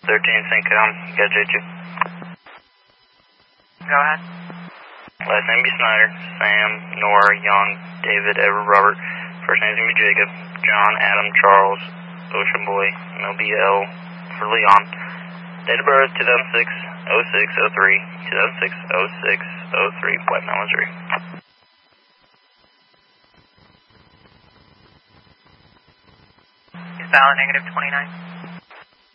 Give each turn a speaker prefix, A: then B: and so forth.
A: 13 St. Com, you got JJ.
B: Go ahead.
A: Last name be Snyder, Sam, Nora, Young, David, Edward, Robert. First name's gonna be Jacob, John, Adam, Charles, Ocean Boy, Milby L for Leon. Date of birth 2006, 06, 03, 2006, 06, 03, White Mountain, Missouri.
B: Is valid -29.